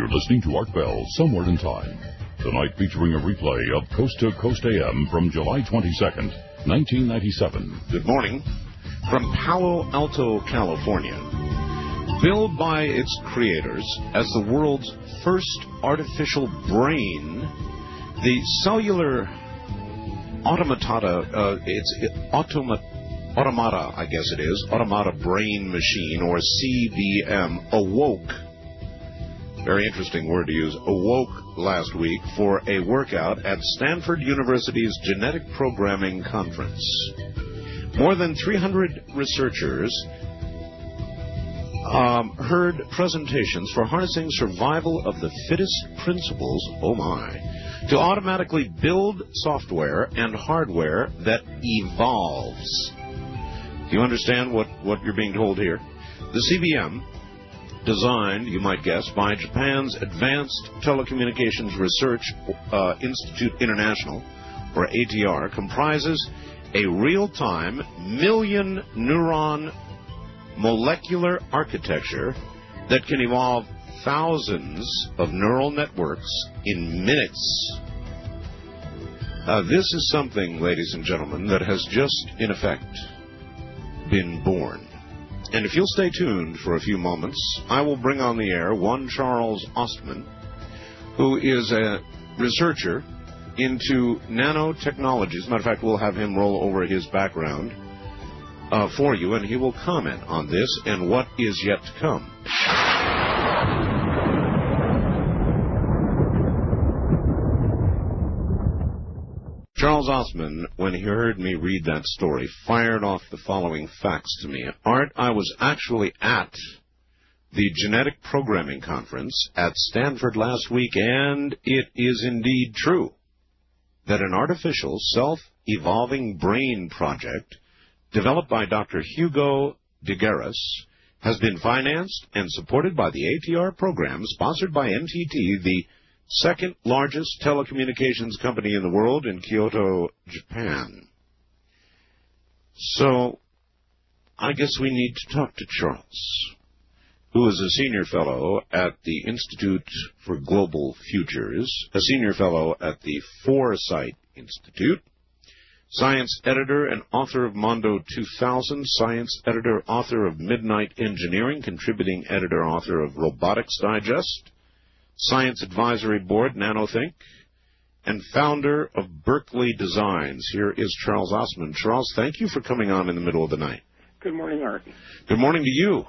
You're listening to Art Bell, Somewhere in Time. Tonight featuring a replay of Coast to Coast AM from July 22nd, 1997. Good morning. From Palo Alto, California. Billed by its creators as the world's first artificial brain, the cellular automata, automata, I guess it is, automata brain machine, or CBM, awoke. Very interesting word to use. Awoke last week for a workout at Stanford University's Genetic Programming Conference. More than 300 researchers heard presentations for harnessing survival of the fittest principles, oh my, to automatically build software and hardware that evolves. Do you understand what you're being told here? The CBM, designed, you might guess, by Japan's Advanced Telecommunications Research Institute International, or ATR, comprises a real-time million-neuron molecular architecture that can evolve thousands of neural networks in minutes. This is something, ladies and gentlemen, that has just, in effect, been born. And if you'll stay tuned for a few moments, I will bring on the air one Charles Ostman, who is a researcher into nanotechnology. As a matter of fact, we'll have him roll over his background for you, and he will comment on this and what is yet to come. Charles Ostman, when he heard me read that story, fired off the following facts to me. Art, I was actually at the Genetic Programming Conference at Stanford last week, and it is indeed true that an artificial self-evolving brain project developed by Dr. Hugo de Garis has been financed and supported by the ATR program sponsored by NTT, the second largest telecommunications company in the world in Kyoto, Japan. So, I guess we need to talk to Charles, who is a senior fellow at the Institute for Global Futures, a senior fellow at the Foresight Institute, science editor and author of Mondo 2000, science editor, author of Midnight Engineering, contributing editor, author of Robotics Digest, Science Advisory Board, NanoThink, and founder of Berkeley Designs. Here is Charles Ostman. Charles, thank you for coming on in the middle of the night. Good morning, Art. Good morning to you.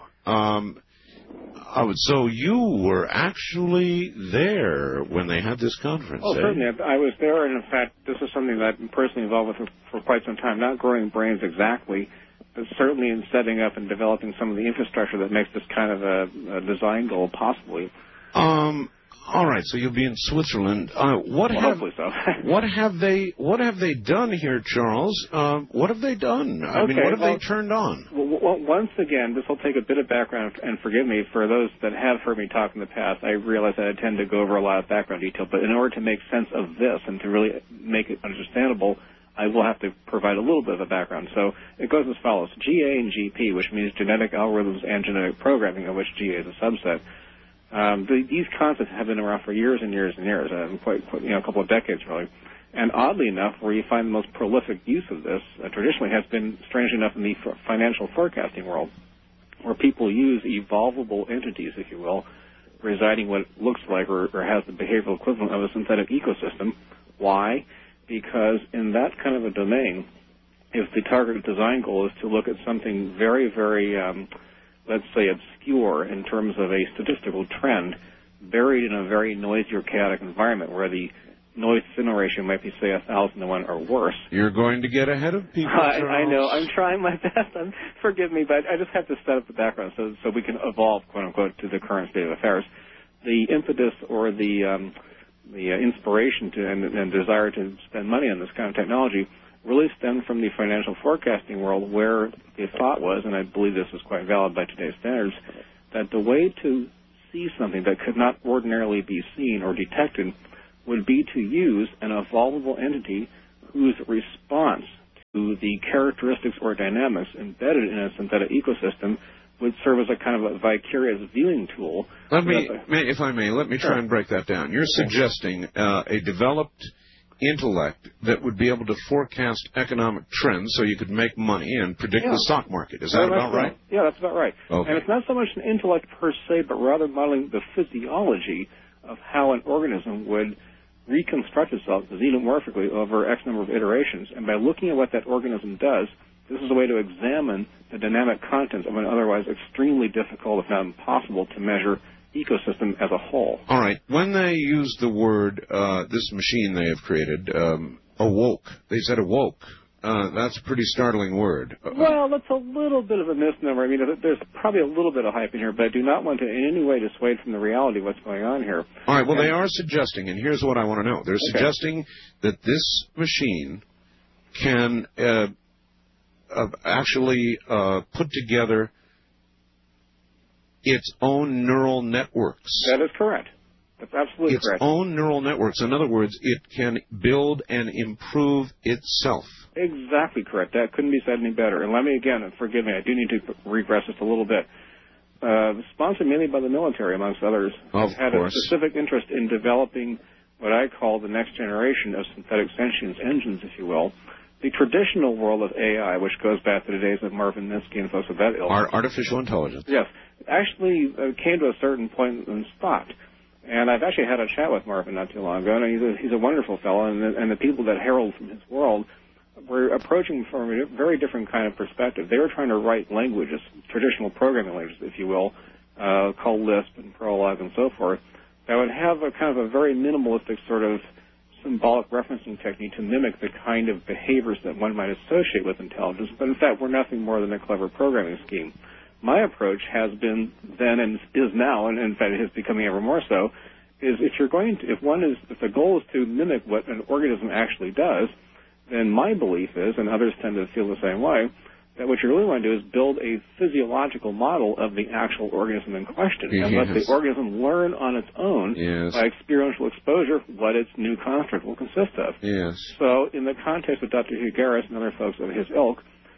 So you were actually there when they had this conference, Oh, certainly. I was there, and in fact, this is something that I'm personally involved with for quite some time, not growing brains exactly, but certainly in setting up and developing some of the infrastructure that makes this kind of a design goal possibly. All right, so you'll be in Switzerland. Hopefully so. What have they done here, Charles? What have they done? I mean, what have they turned on? Well, once again, this will take a bit of background, and forgive me for those that have heard me talk in the past. I realize that I tend to go over a lot of background detail, but in order to make sense of this and to really make it understandable, I will have to provide a little bit of a background. So it goes as follows: GA and GP, which means genetic algorithms and genetic programming, of which GA is a subset. These concepts have been around for years and years and years, a couple of decades really. And oddly enough, where you find the most prolific use of this traditionally has been, strangely enough, in the financial forecasting world, where people use evolvable entities, if you will, residing what looks like or has the behavioral equivalent of a synthetic ecosystem. Why? Because in that kind of a domain, if the target design goal is to look at something very, very let's say, obscure in terms of a statistical trend, buried in a very noisy or chaotic environment where the noise-to-signal ratio might be, say, 1,000 to 1 or worse. You're going to get ahead of people, I know. I'm trying my best. Forgive me, but I just have to set up the background so we can evolve, quote-unquote, to the current state of affairs. The impetus or the inspiration to and desire to spend money on this kind of technology really stemmed from the financial forecasting world, where the thought was, and I believe this is quite valid by today's standards, that the way to see something that could not ordinarily be seen or detected would be to use an evolvable entity whose response to the characteristics or dynamics embedded in a synthetic ecosystem would serve as a kind of a vicarious viewing tool. If I may, let me try and break that down. You're suggesting a developed intellect that would be able to forecast economic trends so you could make money and predict the stock market. Is that about right? Yeah, that's about right. Okay. And it's not so much an intellect per se, but rather modeling the physiology of how an organism would reconstruct itself xenomorphically over X number of iterations. And by looking at what that organism does, this is a way to examine the dynamic contents of an otherwise extremely difficult, if not impossible, to measure ecosystem as a whole. All right. When they use the word, this machine they have created, awoke, they said awoke. That's a pretty startling word. Well, that's a little bit of a misnomer. I mean, there's probably a little bit of hype in here, but I do not want to in any way dissuade from the reality of what's going on here. All right. Well, they are suggesting, and here's what I want to know. They're suggesting that this machine can actually put together its own neural networks. That is correct. That's absolutely correct. Its own neural networks. In other words, it can build and improve itself. Exactly correct. That couldn't be said any better. And let me again, forgive me, I do need to regress just a little bit. Sponsored mainly by the military, amongst others, had a specific interest in developing what I call the next generation of synthetic sentience engines, if you will. The traditional world of AI, which goes back to the days of Marvin Minsky and folks of that ilk. Artificial intelligence. Yes. Actually came to a certain point and stopped. And I've actually had a chat with Marvin not too long ago, and he's a wonderful fellow, and the people that herald from his world were approaching from a very different kind of perspective. They were trying to write languages, traditional programming languages, if you will, called Lisp and Prolog and so forth, that would have a kind of a very minimalistic sort of symbolic referencing technique to mimic the kind of behaviors that one might associate with intelligence, but in fact were nothing more than a clever programming scheme. My approach has been then and is now, and in fact it is becoming ever more so, is if the goal is to mimic what an organism actually does, then my belief is, and others tend to feel the same way, that what you really want to do is build a physiological model of the actual organism in question and let the organism learn on its own by experiential exposure what its new construct will consist of. So in the context of Dr. Hugh Garris and other folks of his ilk,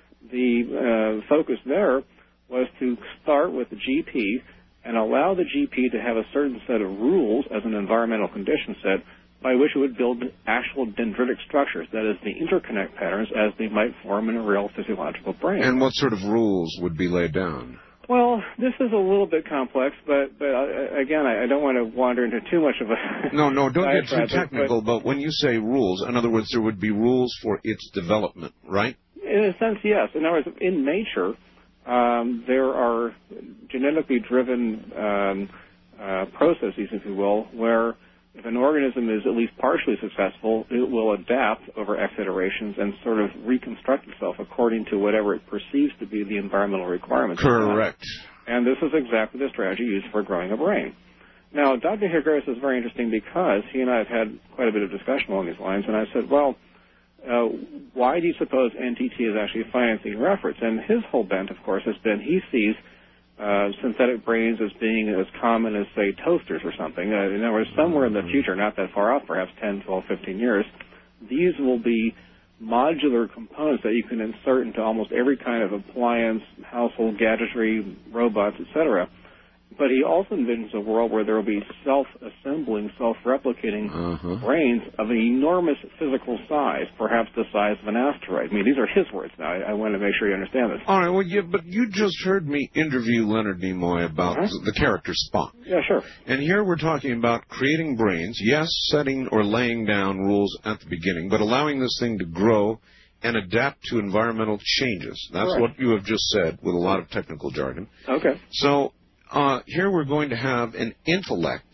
the focus there was to start with the GP and allow the GP to have a certain set of rules as an environmental condition set by which it would build actual dendritic structures, that is, the interconnect patterns as they might form in a real physiological brain. And what sort of rules would be laid down? Well, this is a little bit complex, but again, I don't want to wander into too much of a... No, don't get too technical, but when you say rules, in other words, there would be rules for its development, right? In a sense, yes. In other words, in nature, there are genetically driven processes, if you will, where if an organism is at least partially successful, it will adapt over X iterations and sort of reconstruct itself according to whatever it perceives to be the environmental requirements. Correct. And this is exactly the strategy used for growing a brain. Now, Dr. Higueras is very interesting because he and I have had quite a bit of discussion along these lines, and I said, well, why do you suppose NTT is actually financing your efforts? And his whole bent, of course, has been he sees synthetic brains as being as common as, say, toasters or something. In other words, somewhere in the future, not that far off, perhaps 10, 12, 15 years, these will be modular components that you can insert into almost every kind of appliance, household gadgetry, robots, etc. But he also envisions a world where there will be self-assembling, self-replicating brains of an enormous physical size, perhaps the size of an asteroid. I mean, these are his words now. I want to make sure you understand this. All right, well, but you just heard me interview Leonard Nimoy about the character Spock. Yeah, sure. And here we're talking about creating brains, yes, setting or laying down rules at the beginning, but allowing this thing to grow and adapt to environmental changes. That's what you have just said with a lot of technical jargon. Okay. So... here we're going to have an intellect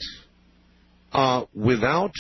without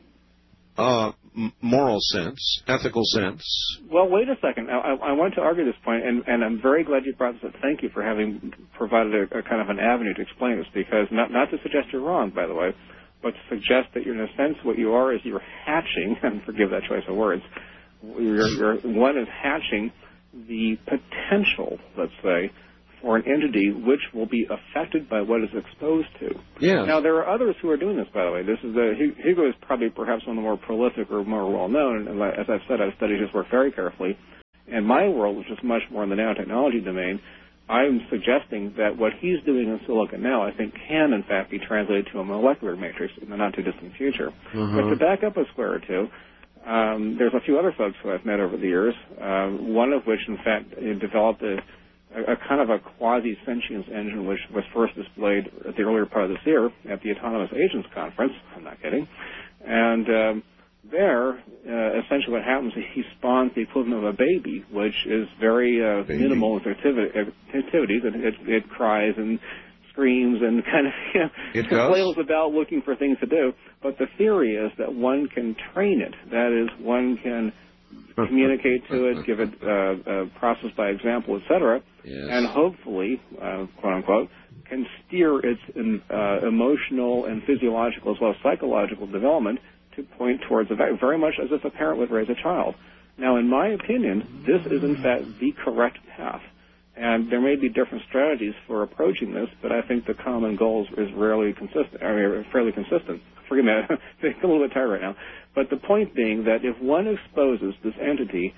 moral sense, ethical sense. Well, wait a second. I want to argue this point, and I'm very glad you brought this up. Thank you for having provided a kind of an avenue to explain this, because not to suggest you're wrong, by the way, but to suggest that you're, in a sense, what you are is you're hatching, and forgive that choice of words, one is hatching the potential, let's say, or an entity which will be affected by what it's exposed to. Yeah. Now, there are others who are doing this, by the way. This is Hugo is probably perhaps one of the more prolific or more well-known, and as I've said, I've studied his work very carefully. In my world, which is much more in the nanotechnology domain, I'm suggesting that what he's doing in silicon now, I think, can in fact be translated to a molecular matrix in the not-too-distant fuure. But to back up a square or two, there's a few other folks who I've met over the years, one of which, in fact, developed a kind of a quasi-sentience engine, which was first displayed at the earlier part of this year at the Autonomous Agents Conference. I'm not kidding. And there, essentially what happens is he spawns the equivalent of a baby, which is very minimal in activities. It cries and screams and kind of flails about looking for things to do. But the theory is that one can train it. That is, one can communicate to it, give it process by example, etc., and hopefully, quote unquote, can steer its emotional and physiological as well as psychological development to point towards very much as if a parent would raise a child. Now, in my opinion, this is in fact the correct path. And there may be different strategies for approaching this, but I think the common goal is fairly consistent. Forgive me, I'm a little bit tired right now. But the point being that if one exposes this entity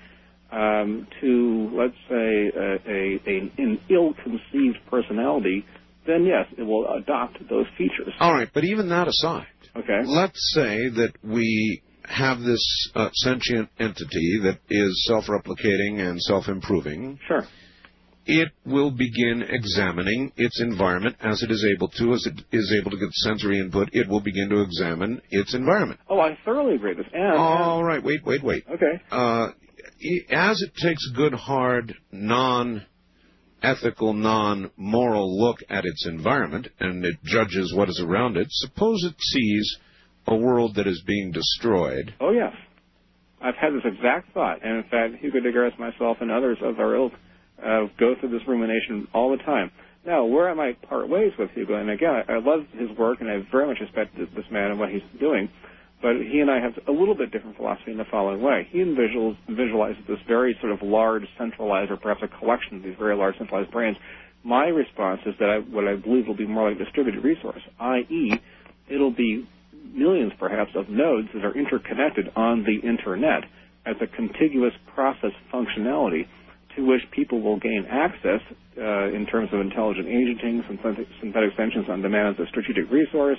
to, let's say, an ill-conceived personality, then yes, it will adopt those features. All right, but even that aside, let's say that we have this sentient entity that is self-replicating and self-improving. Sure. It will begin examining its environment as it is able to. As it is able to get sensory input, it will begin to examine its environment. Oh, I thoroughly agree with this. All right, wait. Okay. As it takes a good, hard, non-ethical, non-moral look at its environment, and it judges what is around it, suppose it sees a world that is being destroyed. Oh, yes. I've had this exact thought. And, in fact, Hugo de Garis, myself, and others of our ilk go through this rumination all the time. Now, where I might part ways with Hugo, and again, I love his work, and I very much respect this man and what he's doing, but he and I have a little bit different philosophy in the following way. He visualizes this very sort of large centralized, or perhaps a collection of these very large centralized brains. My response is that what I believe will be more like a distributed resource, i.e., it'll be millions, perhaps, of nodes that are interconnected on the Internet as a contiguous process functionality to which people will gain access in terms of intelligent agenting, synthetic sanctions on demand as a strategic resource.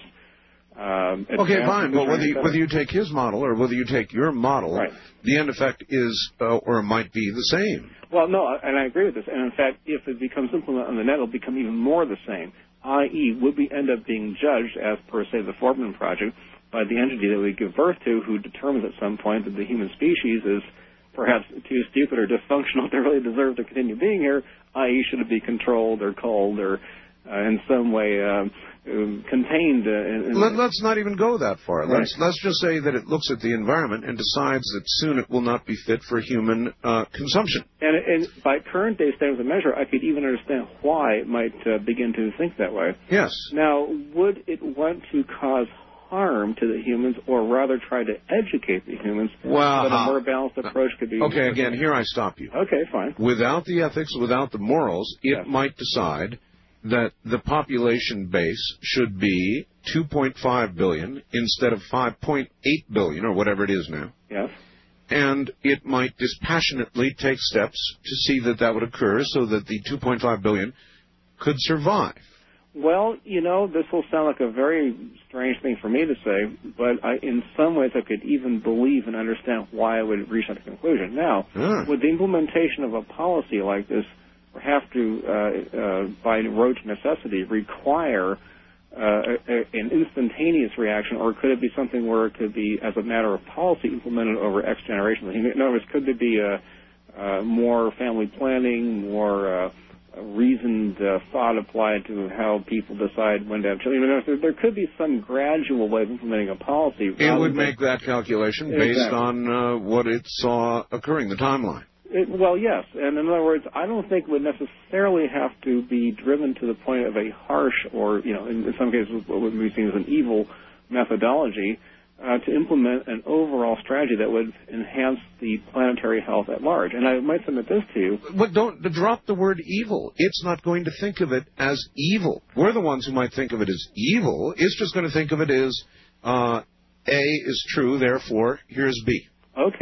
Okay, fine. But whether you take his model or whether you take your model, the end effect is or might be the same. Well, no, and I agree with this. And in fact, if it becomes implemented on the net, it'll become even more the same, i.e., would we end up being judged, as per, say, the Foreman Project, by the entity that we give birth to, who determines at some point that the human species is perhaps too stupid or dysfunctional to really deserve to continue being here, i.e., should it be controlled or culled or in some way contained. Let's not even go that far. Right. Let's just say that it looks at the environment and decides that soon it will not be fit for human consumption. And by current day standards of measure, I could even understand why it might begin to think that way. Yes. Now, would it want to cause harm to the humans, or rather try to educate the humans that a more balanced approach could be? Okay, again, here I stop you. Okay, fine. Without the ethics, without the morals, it might decide that the population base should be 2.5 billion instead of 5.8 billion, or whatever it is now. Yes. And it might dispassionately take steps to see that that would occur so that the 2.5 billion could survive. Well, this will sound like a very strange thing for me to say, but in some ways I could even believe and understand why I would reach that conclusion. Now, would the implementation of a policy like this have to, by rote necessity, require an instantaneous reaction, or could it be something where it could be, as a matter of policy, implemented over X generations? In other words, could there be more family planning, more reasoned thought applied to how people decide when to have children? There could be some gradual way of implementing a policy. It would make that calculation based on what it saw occurring, the timeline. Well, yes. And in other words, I don't think it would necessarily have to be driven to the point of a harsh or, in some cases, what would be seen as an evil methodology to implement an overall strategy that would enhance the planetary health at large. And I might submit this to you. But don't drop the word evil. It's not going to think of it as evil. We're the ones who might think of it as evil. It's just going to think of it as A is true, therefore, here's B. Okay.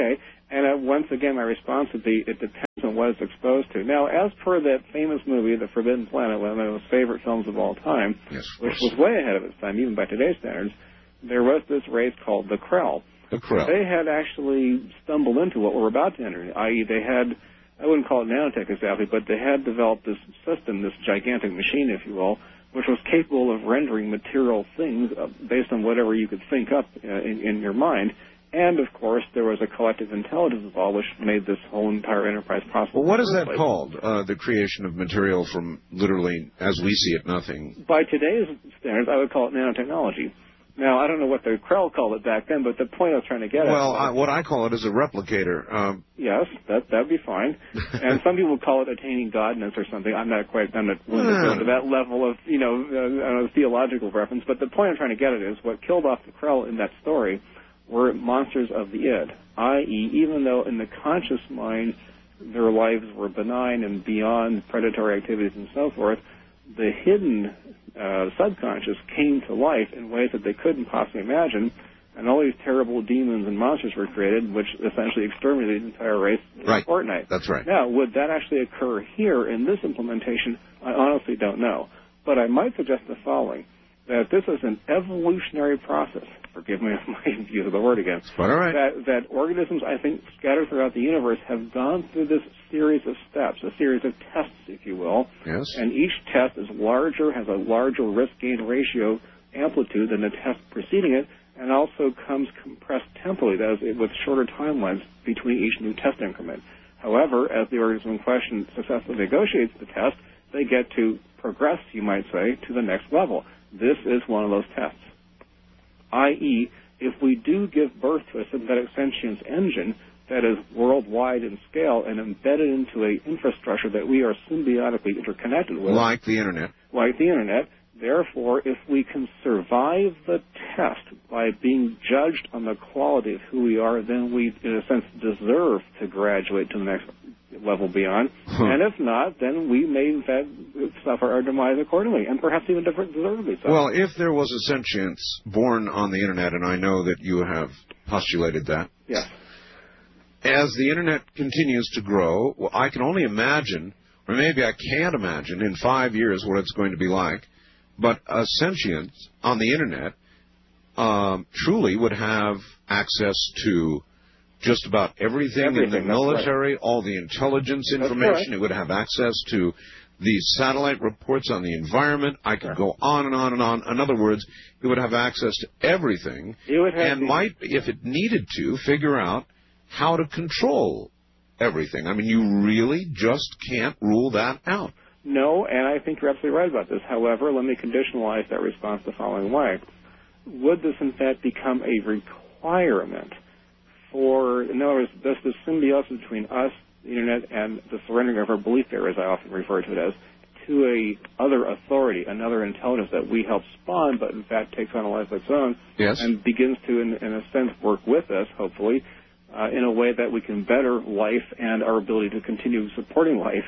And once again, my response would be, it depends on what it's exposed to. Now, as per that famous movie, The Forbidden Planet, one of my most favorite films of all time, which was way ahead of its time, even by today's standards, there was this race called the Krell. The Krell. They had actually stumbled into what we're about to enter, i.e. they had, I wouldn't call it nanotech exactly, but they had developed this system, this gigantic machine, if you will, which was capable of rendering material things based on whatever you could think up in your mind. And, of course, there was a collective intelligence involved, which made this whole entire enterprise possible. Well, what is that called, the creation of material from literally, as we see it, nothing? By today's standards, I would call it nanotechnology. Now, I don't know what the Krell called it back then, but the point I was trying to get at... Well, what I call it is a replicator. Yes, that'd be fine. And some people call it attaining godness or something. I'm not willing to go into that level of, theological reference. But the point I'm trying to get at is what killed off the Krell in that story were monsters of the id, i.e., even though in the conscious mind their lives were benign and beyond predatory activities and so forth, the hidden subconscious came to life in ways that they couldn't possibly imagine, and all these terrible demons and monsters were created, which essentially exterminated the entire race in a fortnight. That's right. Now, would that actually occur here in this implementation? I honestly don't know. But I might suggest the following, that this is an evolutionary process. Forgive me if my use of the word again. All right. That organisms, I think, scattered throughout the universe have gone through this series of steps, a series of tests, if you will. Yes. And each test is larger, has a larger risk-gain ratio amplitude than the test preceding it, and also comes compressed temporally, that is, with shorter timelines between each new test increment. However, as the organism in question successfully negotiates the test, they get to progress, you might say, to the next level. This is one of those tests. I.e., if we do give birth to a synthetic sentience engine that is worldwide in scale and embedded into an infrastructure that we are symbiotically interconnected with. Like the Internet. Like the Internet. Therefore, if we can survive the test by being judged on the quality of who we are, then we, in a sense, deserve to graduate to the next level beyond. And if not, then we may, in fact, suffer our demise accordingly, and perhaps even deservedly so. Well, if there was a sentience born on the Internet, and I know that you have postulated that. Yes. As the Internet continues to grow, well, I can only imagine, or maybe I can't imagine, in 5 years what it's going to be like, but a sentience on the Internet truly would have access to just about everything in the military, all the intelligence information. It would have access to these satellite reports on the environment. I could go on and on and on. In other words, it would have access to everything and might, if it needed to, figure out how to control everything. I mean, you really just can't rule that out. No, and I think you're absolutely right about this. However, let me conditionalize that response the following way. Would this, in fact, become a requirement for, in other words, this symbiosis between us, the Internet, and the surrendering of our belief there, as I often refer to it as, to a other authority, another intelligence that we help spawn, but in fact takes on a life of its own, and begins to, in a sense, work with us, hopefully, in a way that we can better life and our ability to continue supporting life,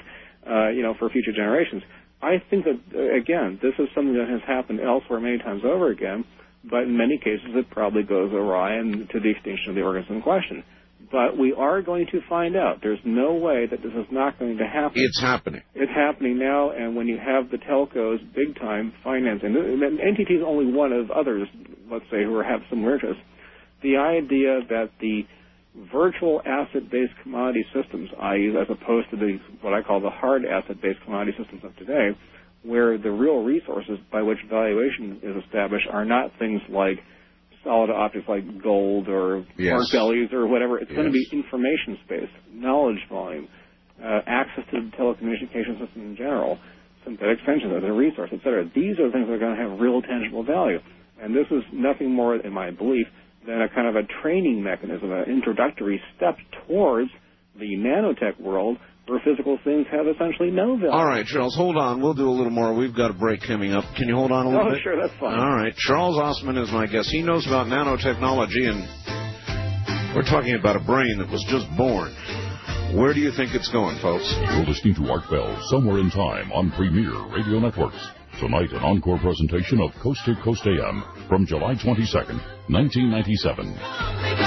for future generations. I think that, again, this is something that has happened elsewhere many times over again, but in many cases it probably goes awry and to the extinction of the organism in question. But we are going to find out. There's no way that this is not going to happen. It's happening. It's happening now, and when you have the telcos big-time financing, and NTT is only one of others, let's say, who have similar interests, the idea that the virtual asset-based commodity systems, i.e., as opposed to what I call the hard asset-based commodity systems of today, where the real resources by which valuation is established are not things like solid objects like gold or pork bellies or whatever. It's going to be information space, knowledge volume, access to the telecommunication system in general, synthetic sentience as a resource, etc. These are things that are going to have real tangible value. And this is nothing more, in my belief, than a kind of a training mechanism, an introductory step towards the nanotech world where physical things have essentially no value. All right, Charles, hold on. We'll do a little more. We've got a break coming up. Can you hold on a little bit? Oh, sure, that's fine. All right. Charles Osman is my guest. He knows about nanotechnology, and we're talking about a brain that was just born. Where do you think it's going, folks? You're listening to Art Bell, Somewhere in Time, on Premier Radio Networks. Tonight, an encore presentation of Coast to Coast AM from July 22nd, 1997.